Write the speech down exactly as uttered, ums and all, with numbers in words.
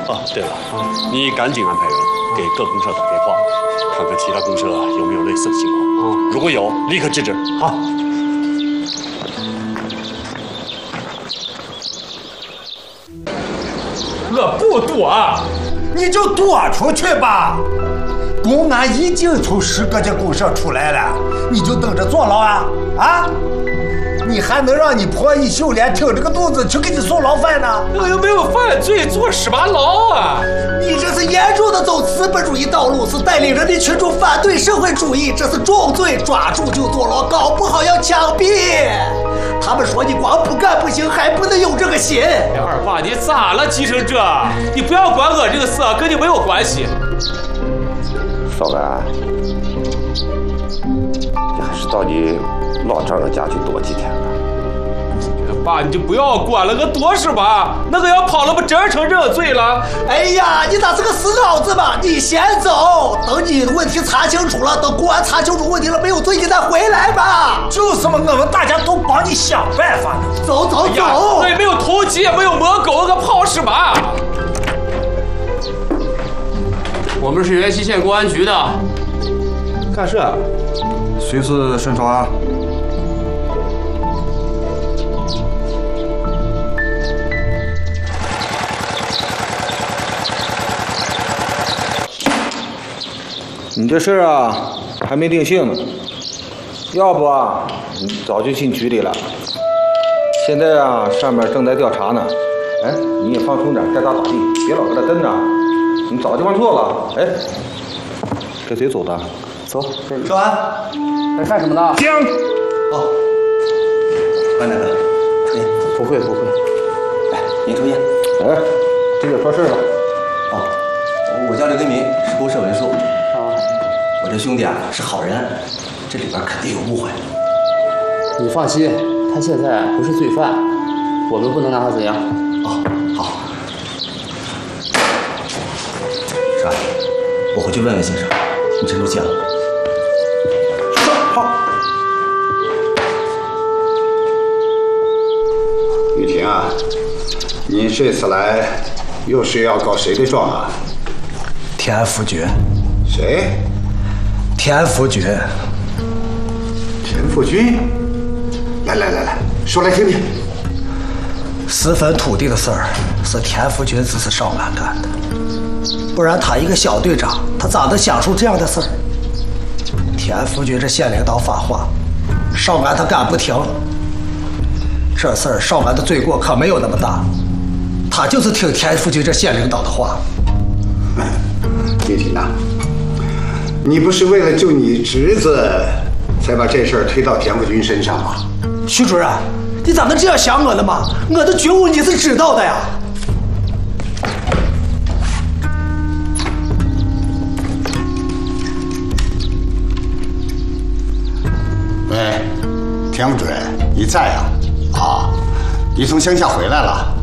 哦，对了，你赶紧安排人给各公社打电话，看看其他公社有没有类似的情况。哦，如果有，立刻制止。 好。 我不躲， 你就躲出去吧。公安已经从十个家公社出来了，你就等着坐牢啊啊！你还能让你婆姨秀莲挺着个肚子去给你送牢饭呢？ 我又没有犯罪，坐什么牢啊？ 你这是严重的走资本主义道路，是带领人民群众反对社会主义，这是重罪，抓住就坐牢，搞不好要枪毙。他们说你光不干不行，还不能有这个心。 二爸，你咋了？急成这？你不要管我这个事，跟你没有关系。 少安，你还是到你老丈人家去躲几天吧。 爸，你就不要管了，我躲什么？那个要跑了，不真成认罪了？ 哎呀，你咋是个死脑子嘛？你先走，等你问题查清楚了，等公安查清楚问题了没有罪，你再回来吧。就是嘛，我们大家都帮你想办法呢。走走走， 我也没有偷鸡，也没有摸狗，我跑什么？ 我们是元溪县公安局的， 干事。 谁是申少安？你这事儿啊，还没定性呢。要不啊，你早就进局里了。现在啊，上面正在调查呢。哎，你也放松点，该咋咋地，别老搁这蹲着。你找地方坐了。哎，这谁走的？走，这少安， 来干什么的？ 停！哦，班长，抽烟？ 不会不会。 哎，您抽烟？ 哎，这就说事了。 哦，我叫刘根民，是公社文书。我这兄弟啊是好人，这里边肯定有误会。 你放心，他现在不是罪犯，我们不能拿他怎样。 哦，好。是吧？我回去问问先生，你这就见了。说好。 玉婷啊，你这次来又是要告谁的状啊？ 田安福爵。 谁？ 田福爵， 田福军，来来来来，说来听听。 私分土地的事儿是田福军指使少安干的，不然他一个小队长，他咋能想出这样的事儿？田福军这县领导发话，少安他干不停。这事儿少安的罪过可没有那么大，他就是听田福军这县领导的话。 玉婷啊。你不是为了救你侄子，才把这事儿推到田福军身上吗？ 徐主任，你咋能这样想我呢嘛？我的觉悟你是知道的呀。 喂，田副主任，你在啊？啊，你从乡下回来了？